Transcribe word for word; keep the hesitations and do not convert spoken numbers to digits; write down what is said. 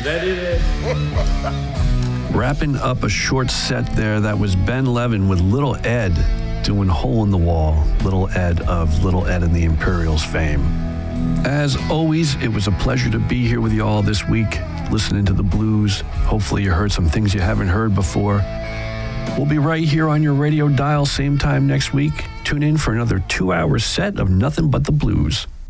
That is it. Wrapping up a short set there, that was Ben Levin with Little Ed doing Hole in the Wall, Little Ed of Little Ed and the Imperials fame. As always, it was a pleasure to be here with you all this week, listening to the blues. Hopefully you heard some things you haven't heard before. We'll be right here on your radio dial, same time next week. Tune in for another two-hour set of nothing but the blues.